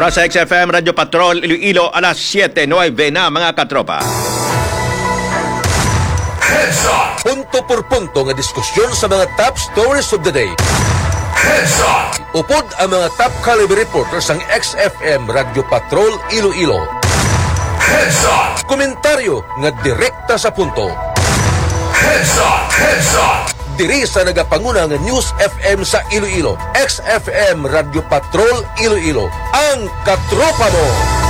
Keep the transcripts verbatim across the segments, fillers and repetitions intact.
Oras sa X F M Radio Patrol Iloilo, alas siyete nueve na mga katropa. Heads up! Punto por punto nga diskusyon sa mga top stories of the day. Heads up! Upod ang mga top caliber reporters ng X F M Radio Patrol Iloilo. Heads up! Komentaryo nga direkta sa punto. Heads up! Heads up! Diri sa nagapanguna nga News F M sa Iloilo, X F M Radio Patrol Iloilo, ang katropa mo!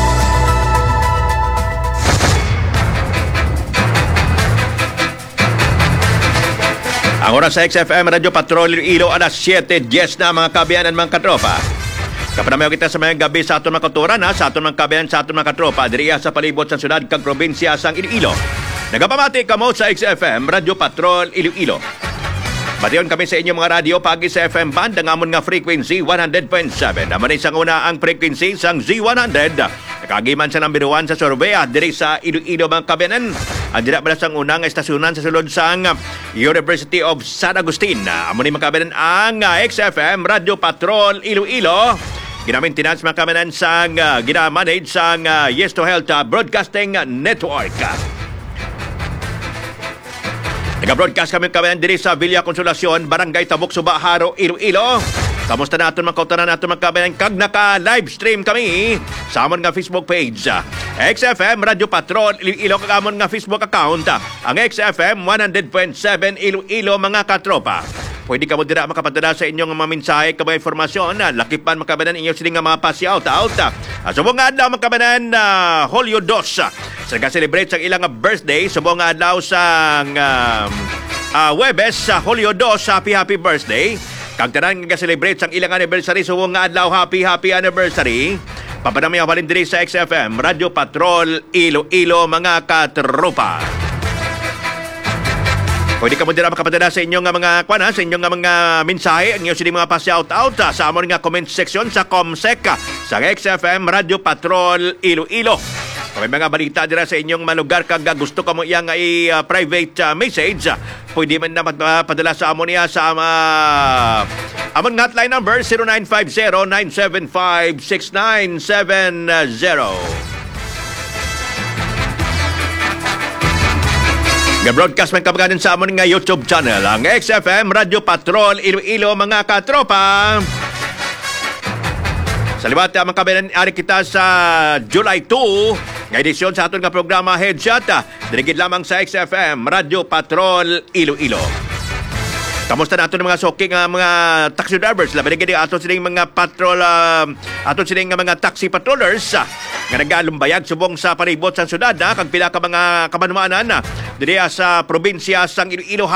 Ang oras sa X F M Radio Patrol Iloilo, alas siyete diyes na mga kabayanan mga katropa. Kapanamayo kita sa mga gabi sa aton mga kauturan, ha? Sa aton mga kabayan, sa aton mga katropa, diriya sa palibot sa syudad kag probinsya sang Iloilo. Nagapamati kamo sa X F M Radio Patrol Iloilo. Matiyon kami sa inyong mga radio pagi sa F M band ang amon nga frequency one hundred point seven. Naman isang una ang frequency sang Z one hundred. Nakagiman sa number one sa Sorbea diri sa Iloilo mga kabayanan. Ang dira pala sang unang estasyonan sa sulod sang University of San Agustin. Amon ni mga kabayanan ang X F M Radio Patrol Iloilo. Ginamaintenance mga kabayanan sang uh, ginamanage sang uh, Yes to Health uh, Broadcasting Network. Nag-broadcast kami kabayan diri sa Villa Consolacion, Barangay Tabuk, Suba, Haro, Iloilo. Kamusta natin mga kautanan natin mga kabayan? Kag naka-live stream kami sa amon nga Facebook page. X F M Radio Patrol Iloilo, kag amon nga Facebook account. Ang X F M one hundred point seven Iloilo mga katropa. Pwede ka mo dira makapadala sa inyong mga mensahe ka mga informasyon. Lakipan mga kabayan inyo siling nga mga pa-shout out. Subong nga adlaw mga kabayan uh, Julio dos. Sa nag-celebrate sa ilang birthday, subong nga adlaw sang um, uh, Webes sa Julio dos. Happy happy birthday. Kag tanan nga celebrate sang ilang anniversary, subong nga adlaw happy happy anniversary. Papanamayaw balin diri sa X F M Radio Patrol Iloilo mga katropa. Pwede ka mo dira makapadala sa inyong mga kwana, sa inyong mga mensahe, ang inyong sining mga pa-shout out sa amon nga comment section sa Comsec sa X F M Radio Patrol Iloilo. Kung may mga balita dira sa inyong malugar kag gusto ka mo iyang i-private uh, message, pwede man na padala sa amon niya sa uh, amon nga hotline number zero nine five zero nine seven five six nine seven zero. Ga-broadcast man kabaganan sa amon nga YouTube channel, ang X F M Radio Patrol Iloilo mga katropa. Sa libat ang kabayan ari kita sa July two, nga edisyon sa aton nga programa Headshot, dirigid lamang sa X F M Radio Patrol Iloilo. Kamusta na aton mga soki nga mga taxi drivers, labi gid aton sining mga patrol uh, aton sining nga mga taxi patrollers uh, nga nagalumbay subong sa palibot sa syudad, kag pila ka mga kamanuanan uh, diri sa probinsya sang Iloilo.